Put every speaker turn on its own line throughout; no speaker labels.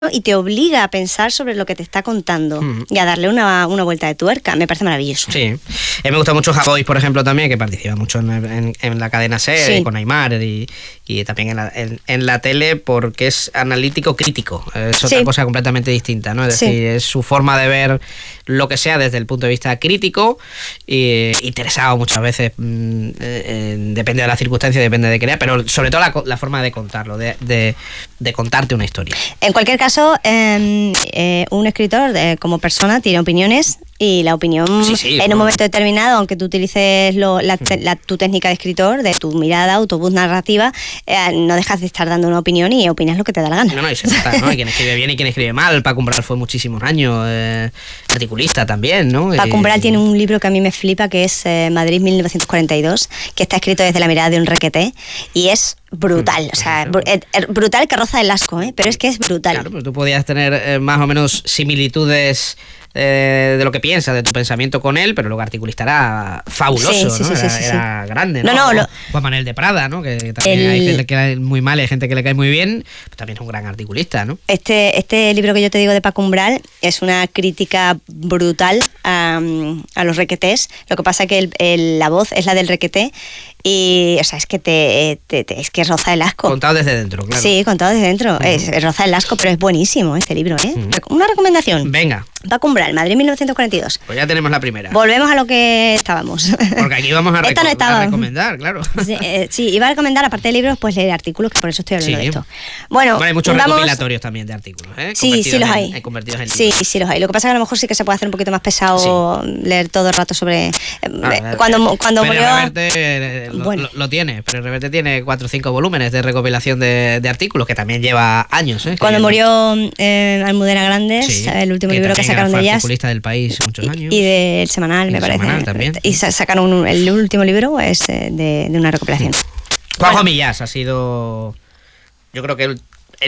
y te obliga a pensar sobre lo que te está contando y a darle una vuelta de tuerca. Me parece maravilloso.
Sí. Me gusta mucho Javois, por ejemplo, también, que participa mucho en la cadena SER, sí, con Aymar y también en la tele, porque es analítico crítico. Es otra cosa completamente distinta, ¿no? Es decir, es su forma de ver lo que sea desde el punto de vista crítico, interesado muchas veces, depende de la circunstancia, depende de qué era, pero sobre todo la forma de contarlo, de contarte una historia.
En cualquier caso, un escritor como persona tiene opiniones, y la opinión en un momento determinado, aunque tú utilices tu técnica de escritor, de tu mirada o tu voz narrativa, no dejas de estar dando una opinión y opinas lo que te da la gana.
No, y se nota, ¿no? Hay quien escribe bien y quien escribe mal. Paco Umbral fue muchísimos años articulista también, ¿no?
Paco Umbral tiene un libro que a mí me flipa, que es Madrid 1942, que está escrito desde la mirada de un requeté, y es brutal, o sea, brutal, que roza el asco, pero es que es brutal.
Claro, pues tú podías tener más o menos similitudes de lo que piensas, de tu pensamiento con él, pero luego articulista era fabuloso, ¿no? Era grande, ¿no? Juan Manuel de Prada, ¿no? Que también hay gente que le cae muy mal y hay gente que le cae muy bien, pues también es un gran articulista, ¿no?
Este libro que yo te digo de Paco Umbral es una crítica brutal a los requetés. Lo que pasa es que la voz es la del requeté, y, o sea, es que es que roza el asco.
Contado desde dentro, claro.
Sí, contado desde dentro. Es roza el asco, pero es buenísimo ese libro, ¿eh? Una recomendación.
Venga.
Paco Umbral, Madrid 1942.
Pues ya tenemos la primera.
Volvemos a lo que estábamos.
Porque aquí vamos a recomendar, claro.
Sí, iba a recomendar, aparte de libros, pues leer artículos, que por eso estoy hablando de esto. Bueno,
hay muchos recopilatorios también de artículos, ¿eh?
Sí, sí los hay.
Convertidos en
libros. Sí los hay. Lo que pasa es que a lo mejor sí que se puede hacer un poquito más pesado leer todo el rato sobre... Cuando murió...
Reverte lo tiene, pero Reverte tiene 4 o 5 volúmenes de recopilación de artículos, que también lleva años.
Cuando murió Almudena Grandes, el último libro que sacaron de jazz,
articulista del País muchos años,
y del Semanal, me parece.
Semanal también.
Y sacaron el último libro es de una recopilación.
Juanjo Millás ha sido, yo creo que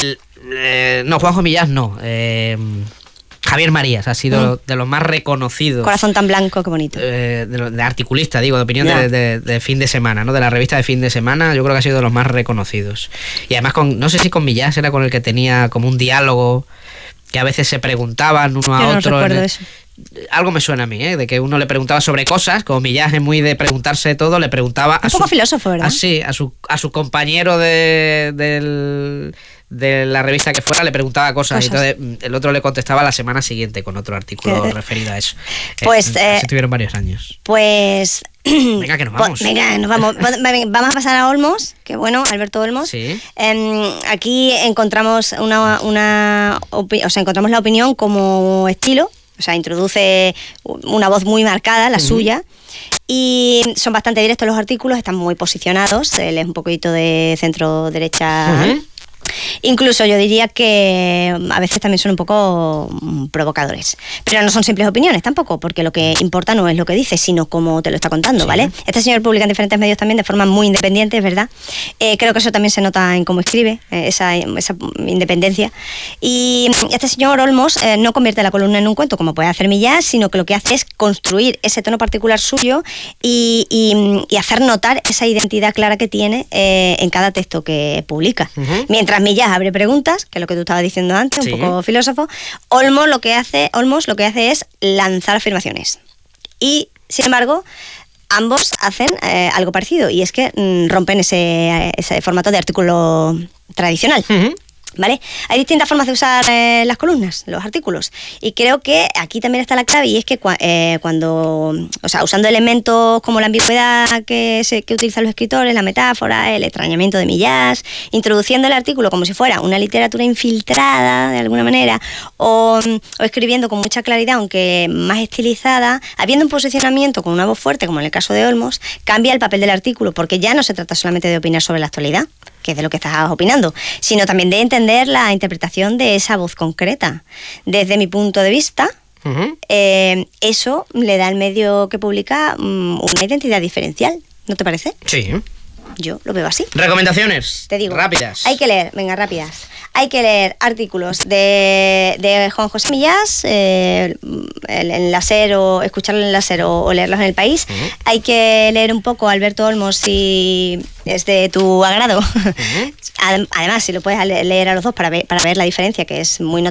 no, Juanjo Millás no, Javier Marías ha sido de los más reconocidos.
Corazón tan blanco, qué bonito.
De articulista, digo, de opinión de fin de semana, ¿no? De la revista de fin de semana, yo creo que ha sido de los más reconocidos. Y además, no sé si con Millás era con el que tenía como un diálogo, que a veces se preguntaban uno a otro.
No recuerdo eso.
Algo me suena a mí, de que uno le preguntaba sobre cosas, como Millás es muy de preguntarse todo, le preguntaba
un poco filósofo, ¿verdad?
A su compañero de la revista que fuera, le preguntaba cosas. Y entonces el otro le contestaba la semana siguiente con otro artículo referido a eso.
Pues
así tuvieron varios años.
Pues
venga, que nos vamos.
Venga, nos vamos. Vamos a pasar a Olmos, que bueno, Alberto Olmos.
Sí.
Aquí encontramos encontramos la opinión como estilo. O sea, introduce una voz muy marcada, la suya, y son bastante directos los artículos, están muy posicionados. Él es un poquito de centro-derecha. Incluso yo diría que a veces también son un poco provocadores. Pero no son simples opiniones tampoco, porque lo que importa no es lo que dice, sino cómo te lo está contando, ¿vale? Este señor publica en diferentes medios también de forma muy independiente, es verdad. Creo que eso también se nota en cómo escribe, esa independencia. Y este señor Olmos no convierte la columna en un cuento, como puede hacer Millás, sino que lo que hace es construir ese tono particular suyo y hacer notar esa identidad clara que tiene en cada texto que publica. Mientras Millás abre preguntas, que es lo que tú estabas diciendo antes, un poco filósofo, Olmos lo que hace es lanzar afirmaciones. Y, sin embargo, ambos hacen algo parecido, y es que rompen ese formato de artículo tradicional. ¿Vale? Hay distintas formas de usar las columnas, los artículos, y creo que aquí también está la clave, y es que usando elementos como la ambigüedad que utilizan los escritores, la metáfora, el extrañamiento de Millás, introduciendo el artículo como si fuera una literatura infiltrada de alguna manera, o escribiendo con mucha claridad, aunque más estilizada, habiendo un posicionamiento con una voz fuerte, como en el caso de Olmos, cambia el papel del artículo, porque ya no se trata solamente de opinar sobre la actualidad, que es de lo que estás opinando, sino también de entender la interpretación de esa voz concreta. Desde mi punto de vista, eso le da al medio que publica una identidad diferencial, ¿no te parece?
Sí.
Yo lo veo así.
Recomendaciones.
Te digo.
Rápidas.
Hay que leer, rápidas. Hay que leer artículos de Juan José Millás, en la SER, o escucharlo en la SER, o leerlos en El País. Hay que leer un poco Alberto Olmos si es de tu agrado. Además, si lo puedes leer a los dos para ver la diferencia, que es muy notable.